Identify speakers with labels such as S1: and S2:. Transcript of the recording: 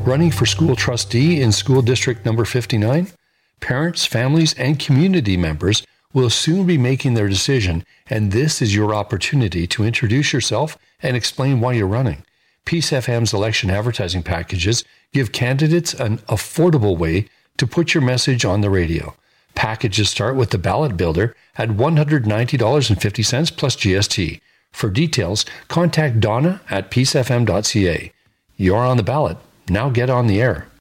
S1: Running for school trustee in school district number 59? Parents, families, and community members will soon be making their decision, and this is your opportunity to introduce yourself and explain why you're running. Peace FM's election advertising packages give candidates an affordable way to put your message on the radio. Packages start with the ballot builder at $190.50 plus GST. For details, contact Donna at peacefm.ca. You're on the ballot. Now get on the air.